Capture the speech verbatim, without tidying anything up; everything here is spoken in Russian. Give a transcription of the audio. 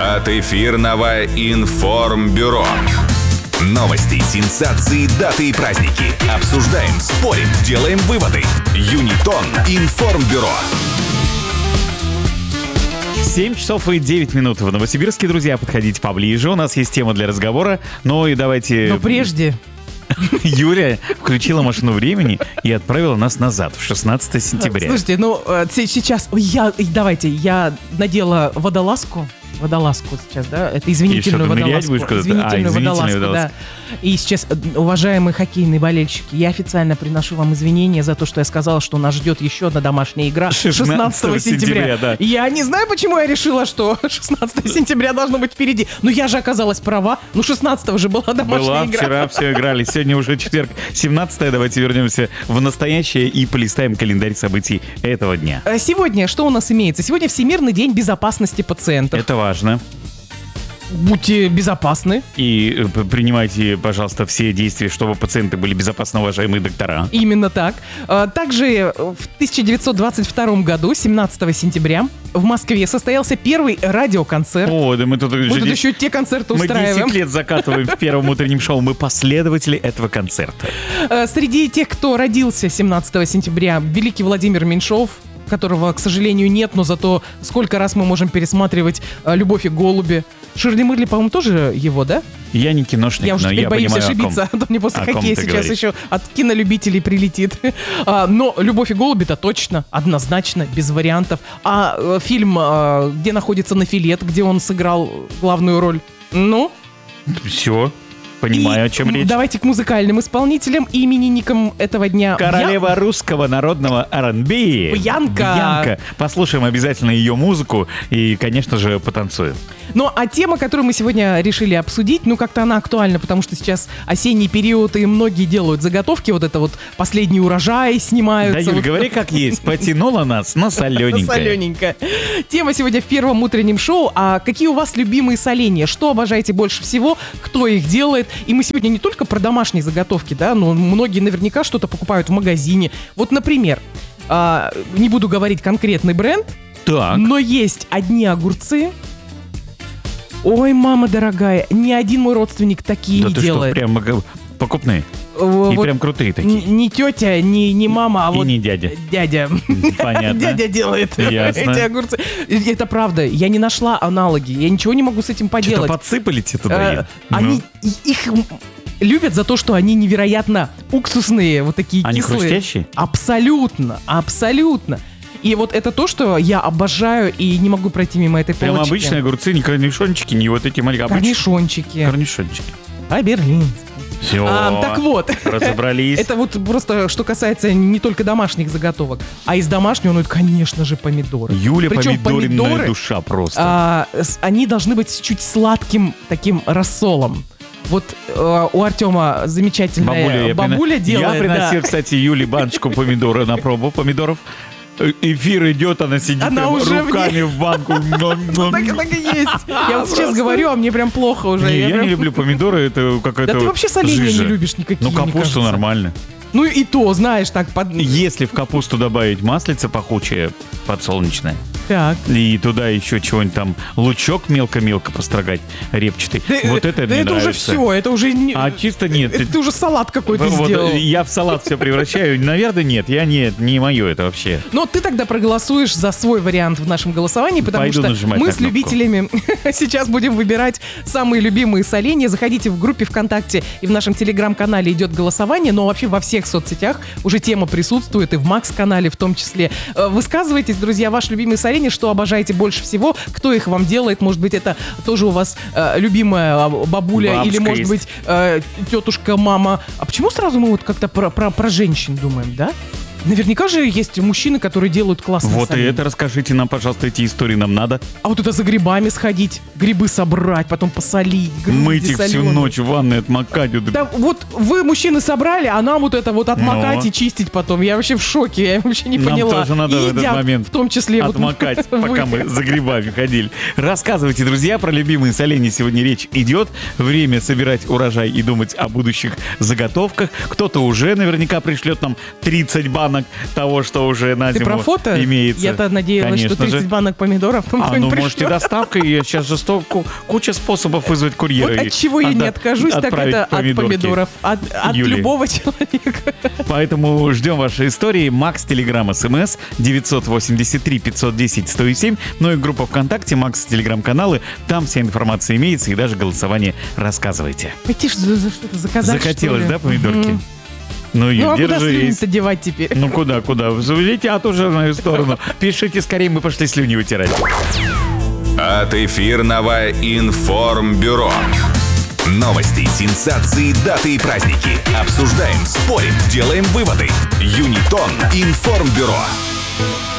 от эфирного информбюро. Новости, сенсации, даты и праздники. Обсуждаем, спорим, делаем выводы. Юнитон информбюро. семь часов и девять минут в Новосибирске, друзья. Подходите поближе. У нас есть тема для разговора. Ну и давайте... Но прежде... Юля включила машину времени и отправила нас назад, в шестнадцатое сентября. Слушайте, ну сейчас... Я, давайте, я надела водолазку. Водолазку сейчас, да? Это извинительную водолазку. Извинительную, а, извинительную водолазку, водолазку, да. И сейчас, уважаемые хоккейные болельщики, я официально приношу вам извинения за то, что я сказала, что нас ждет еще одна домашняя игра шестнадцатого сентября. Да. Я не знаю, почему я решила, что шестнадцатого сентября должно быть впереди. Но я же оказалась права. Ну, шестнадцатого же была домашняя была, игра. Вчера все играли. Сегодня уже четверг, семнадцатое. Давайте вернемся в настоящее и полистаем календарь событий этого дня. Сегодня что у нас имеется? Сегодня Всемирный день безопасности пациентов. Это важно. Важно. Будьте безопасны. И принимайте, пожалуйста, все действия, чтобы пациенты были безопасны, уважаемые доктора. Именно так. Также в тысяча девятьсот двадцать втором году, семнадцатого сентября, в Москве состоялся первый радиоконцерт. О, да мы тут, мы тут еще те концерты устраиваем. Мы десять лет закатываем в первом утреннем шоу. Мы последователи этого концерта. Среди тех, кто родился семнадцатого сентября, великий Владимир Меньшов, которого, к сожалению, нет, но зато сколько раз мы можем пересматривать «Любовь и голуби». Ширли Мырли, по-моему, тоже его, да? Я не киношник, я но я боюсь понимаю, ошибиться, о ком, а то мне после хоккея сейчас говоришь. еще от кинолюбителей прилетит. а, но «Любовь и голуби»-то точно, однозначно, без вариантов. А э, фильм э, «Где находится Нафилет», где он сыграл главную роль, ну? Все. Понимаю, и о чем речь. Давайте к музыкальным исполнителям и именинникам этого дня. Королева Я... русского народного ар энд би. Бьянка. Бьянка. Послушаем обязательно ее музыку и, конечно же, потанцуем. Ну, а тема, которую мы сегодня решили обсудить, ну, как-то она актуальна, потому что сейчас осенний период, и многие делают заготовки, вот это вот последний урожай снимаются. Да, Юль, вот говори это... как есть, потянула нас на солененькое. На солененькое. Тема сегодня в первом утреннем шоу. А какие у вас любимые соленья? Что обожаете больше всего? Кто их делает? И мы сегодня не только про домашние заготовки, да, но многие наверняка что-то покупают в магазине. Вот, например, а, не буду говорить конкретный бренд, так. но есть одни огурцы. Ой, мама дорогая, ни один мой родственник такие да не ты делает. Что, прям покупные? Вот и прям крутые такие. Н- не тетя, не, не мама, а и вот не дядя. Дядя. Понятно. Дядя делает Ясно. эти огурцы. Это правда, я не нашла аналоги, я ничего не могу с этим поделать. Что-то подсыпали тебе туда? Э, они их любят за то, что они невероятно уксусные, вот такие они кислые. Они хрустящие? Абсолютно, абсолютно. И вот это то, что я обожаю и не могу пройти мимо этой прям полочки. Прям обычные огурцы, не корнишончики, не вот эти маленькие. Корнишончики. Корнишончики. По-берлински. Все, а, так вот, разобрались. Это вот просто что касается не только домашних заготовок, а из домашнего, ну это, конечно же, помидоры. Юля, причем помидорная помидоры, душа просто. А, они должны быть с чуть сладким таким рассолом. Вот э, у Артема замечательная бабуля, бабуля я делает. Я приносил, да. кстати, Юле баночку помидора на пробу помидоров. Эфир идет, она сидит она прям уже руками в банку. Так и есть. Я вот сейчас говорю, а мне прям плохо уже. Я не люблю помидоры, это какая-то Да ты вообще соленья не любишь никакие. Ну капусту нормально. Ну и то, знаешь, так... Под... Если в капусту добавить маслице пахучее, подсолнечное, так. И туда еще чего-нибудь там, лучок мелко-мелко построгать, репчатый, да, вот это да мне это нравится. уже все, это уже... Не... А чисто нет. Это ты уже салат какой-то вот, сделал. Я в салат все превращаю. Наверное, нет, я нет, не мое это вообще. Но ты тогда проголосуешь за свой вариант в нашем голосовании, потому Пойду что мы с любителями сейчас будем выбирать самые любимые соленья. Заходите в группе ВКонтакте, и в нашем телеграм-канале идет голосование, но вообще во всех соцсетях уже тема присутствует, и в Макс-канале в том числе. Высказывайтесь, друзья, ваши любимые соленья, что обожаете больше всего, кто их вам делает, может быть, это тоже у вас э, любимая бабуля, бабушка или, может есть. быть, э, тетушка, мама. А почему сразу мы вот как-то про, про, про женщин думаем, да? Наверняка же есть мужчины, которые делают классные Вот соленья. и это расскажите нам, пожалуйста, эти истории нам надо. А вот это за грибами сходить, грибы собрать, потом посолить, мыть их всю ночь в ванной, отмокать. Да вот вы, мужчины, собрали, а нам вот это вот отмокать Но. и чистить потом. Я вообще в шоке, я вообще не нам поняла. Нам тоже надо и в этот едят, момент в том числе отмокать, вот, пока мы за грибами ходили. Рассказывайте, друзья, про любимые соленья. Сегодня речь идет. Время собирать урожай и думать о будущих заготовках. Кто-то уже наверняка пришлет нам тридцать банок банок того, что уже на Ты зиму про фото? имеется. Я-то надеялась, Конечно что тридцать же. банок помидоров. А, ну, можете доставкой. И сейчас же сто, куча способов вызвать курьера. Вот от чего я не откажусь, так это от помидоров. От, от любого человека. Поэтому ждем ваши истории. Макс, Телеграм, СМС девятьсот восемьдесят три пятьсот десять сто семь. Ну и группа ВКонтакте, Макс, Телеграм-каналы. Там вся информация имеется и даже голосование рассказывайте. Пойти за, за что-то заказать, Захотелось, что ли? да, помидорки? Мгм. Ну, Юль, Ну а куда держись. слюни-то девать теперь? Ну куда, куда? Летят уже в мою сторону. Пишите скорее, мы пошли слюни утирать. От эфирного информбюро. Новости, сенсации, даты и праздники. Обсуждаем, спорим, делаем выводы. Юнитон информбюро.